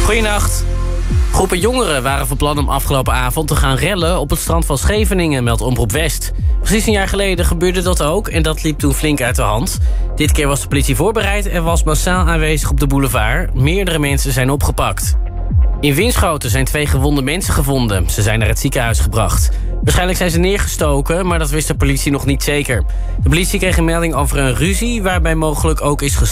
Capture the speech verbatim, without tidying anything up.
Goeienacht. Groepen jongeren waren van plan om afgelopen avond te gaan rellen op het strand van Scheveningen, meldt Omroep West. Precies een jaar geleden gebeurde dat ook en dat liep toen flink uit de hand. Dit keer was de politie voorbereid en was massaal aanwezig op de boulevard. Meerdere mensen zijn opgepakt. In Winschoten zijn twee gewonde mensen gevonden. Ze zijn naar het ziekenhuis gebracht. Waarschijnlijk zijn ze neergestoken, maar dat wist de politie nog niet zeker. De politie kreeg een melding over een ruzie waarbij mogelijk ook is geschoten.